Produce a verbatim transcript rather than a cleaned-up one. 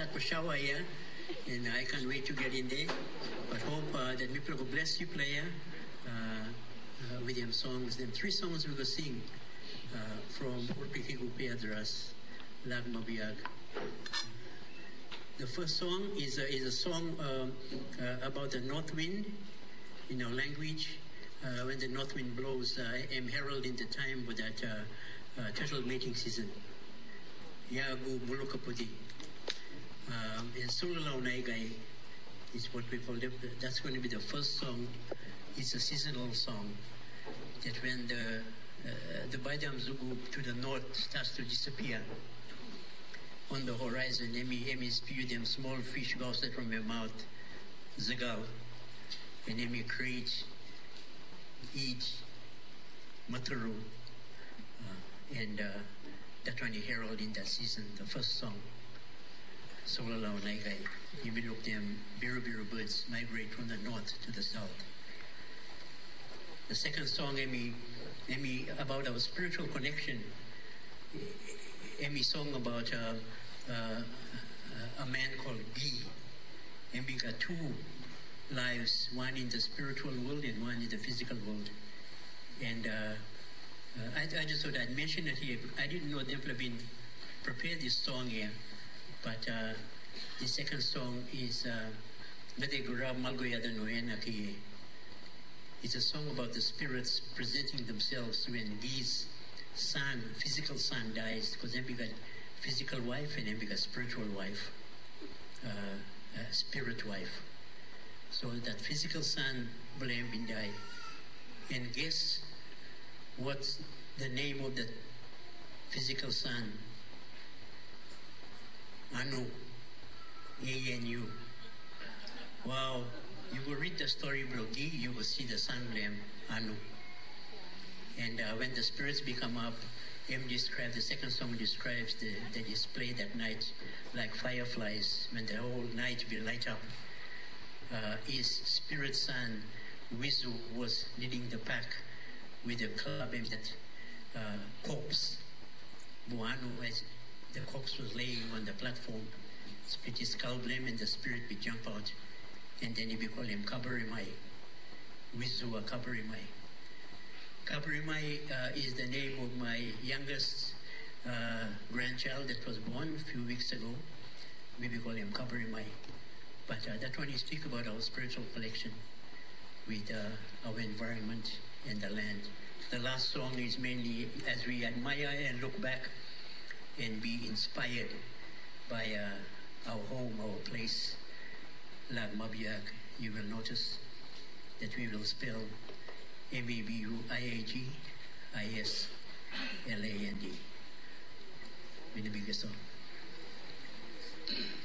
start with shower here, and I can't wait to get in there. But hope uh, that people will bless you, player, uh, uh, with them songs. Them three songs we will sing uh, from Urpikigu Pedras, Lag Mabiag. The first song is a, is a song um, uh, about the north wind in our language. Uh, when the north wind blows, uh, I am heralding the time for that uh, uh, turtle mating season. Yagu Bulukapudi. Um, and Sulalau Naigai is what we call it. That's going to be the first song. It's a seasonal song that when the uh, the Baidam Zugu to the north starts to disappear on the horizon, Emi Emi spew them small fish goes out from their mouth, Zagal, and Emi create, eat, Mataru, uh, and uh, that one herald in that season, the first song. Solalau Naigai. You will look them Biru Biru birds migrate from the north to the south. The second song, Emi, Emi about our spiritual connection. Emi song about uh, uh, a man called Gi. Emi got two lives, one in the spiritual world and one in the physical world. And uh, uh, I, I just thought I'd mention it here. I didn't know they would have been prepared this song here. But uh, the second song is Nadegura Malgoyada Noena Kiye. It's a song about the spirits presenting themselves when Gi's son, physical son, dies, because then we got physical wife and then we got spiritual wife, uh, uh, spirit wife. So that physical son, Blame bin die. And guess what's the name of the physical son? Anu, A N U. Wow, you will read the story, Blogi, you will see the sun blame Anu. And uh, when the spirits become up, M describes, the second song describes the, the display that night like fireflies when the whole night will light up. Uh, his spirit son, Wizu, was leading the pack with a club and that uh, corpse. Buanu, as the corpse was laying on the platform, split his skull blame and the spirit would jump out. And then he would call him Kabarimai. Wizua Kabarimai. Kabarimai uh, is the name of my youngest uh, grandchild that was born a few weeks ago. We will call him Kabarimai. But uh, that one is speak about our spiritual connection with uh, our environment and the land. The last song is mainly as we admire and look back and be inspired by uh, our home, our place, Lag Mabiag. You will notice that we will spell M A B U I A G I S L A N D. In the biggest song.